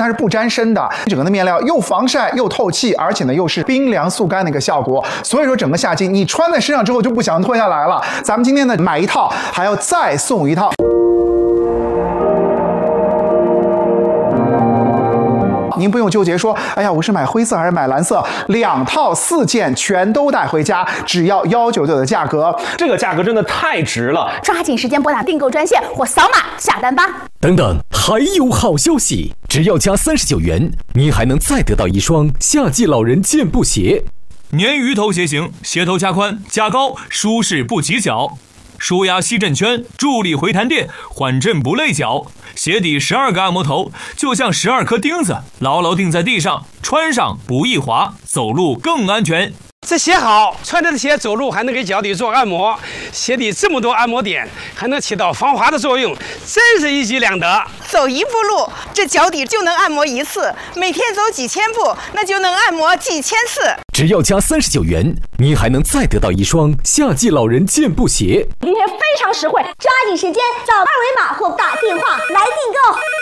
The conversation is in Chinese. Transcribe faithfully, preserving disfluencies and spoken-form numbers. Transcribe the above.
它是不沾身的，整个的面料又防晒又透气，而且呢又是冰凉速干的一个效果。所以说整个夏季你穿在身上之后就不想脱下来了。咱们今天呢买一套还要再送一套。您不用纠结说，哎呀，我是买灰色还是买蓝色？两套四件全都带回家，只要幺九九的价格， 这个价格真的太值了！ 抓紧时间拨打订购专线或扫码下单吧。 等等，还有好消息！只要加三十九元，您还能再得到一双夏季老人健步鞋。 鲶鱼头鞋型，鞋头加宽加高，舒适不起脚。舒压吸震圈，助力回弹垫，缓震不累脚。鞋底十二个按摩头，就像十二颗钉子，牢牢钉在地上，穿上不易滑，走路更安全。 这鞋好，穿着的鞋走路还能给脚底做按摩，鞋底这么多按摩点，还能起到防滑的作用，真是一举两得。 走一步路，这脚底就能按摩一次；每天走几千步，那就能按摩几千次。 只要加三十九元，您还能再得到一双夏季老人健步鞋。 今天非常实惠，抓紧时间扫二维码或打电话来订购。